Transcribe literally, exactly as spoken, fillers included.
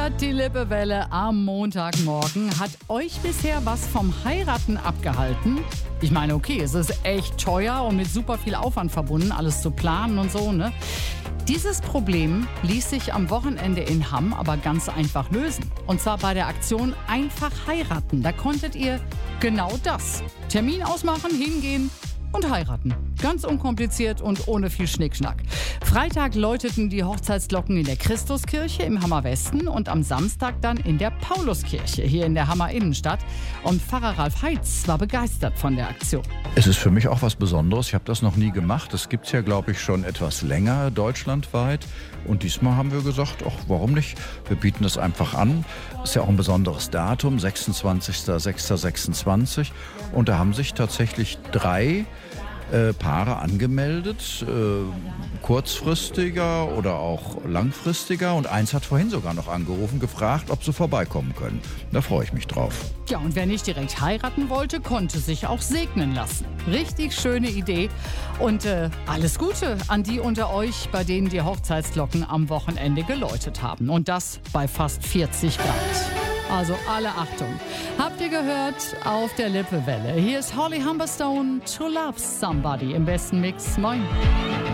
hat die Lippewelle am Montagmorgen. Hat euch bisher was vom Heiraten abgehalten? Ich meine, okay, es ist echt teuer und mit super viel Aufwand verbunden, alles zu planen und so, ne? Dieses Problem ließ sich am Wochenende in Hamm aber ganz einfach lösen. Und zwar bei der Aktion Einfach heiraten. Da konntet ihr genau das. Termin ausmachen, hingehen und heiraten. Ganz unkompliziert und ohne viel Schnickschnack. Freitag läuteten die Hochzeitsglocken in der Christuskirche im Hammer Westen und am Samstag dann in der Pauluskirche hier in der Hammer Innenstadt. Und Pfarrer Ralf Heitz war begeistert von der Aktion. Es ist für mich auch was Besonderes. Ich habe das noch nie gemacht. Das gibt es ja, glaube ich, schon etwas länger deutschlandweit. Und diesmal haben wir gesagt, ach, warum nicht? Wir bieten das einfach an. Ist ja auch ein besonderes Datum, sechsundzwanzigster sechster sechsundzwanzig. Und da haben sich tatsächlich drei äh, Paare angemeldet, äh, kurzfristiger oder auch langfristiger. Und eins hat vorhin sogar noch angerufen, gefragt, ob sie vorbeikommen können. Da freue ich mich drauf. Ja, und wer nicht direkt heiraten wollte, konnte sich auch segnen lassen. Richtig schöne Idee. Und äh, alles Gute an die unter euch, bei denen die Hochzeitsglocken am Wochenende geläutet haben. Und das bei fast vierzig Grad. Also alle Achtung. Habt ihr gehört? Auf der Lippewelle. Hier ist Holly Humberstone, To Love Somebody im besten Mix. Moin.